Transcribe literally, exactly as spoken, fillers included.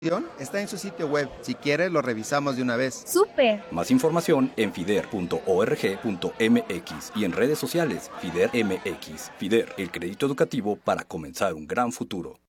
Está en su sitio web. Si quiere, lo revisamos de una vez. ¡Súper! Más información en fider punto org punto mx y en redes sociales FIDER M X. FIDER, el crédito educativo para comenzar un gran futuro.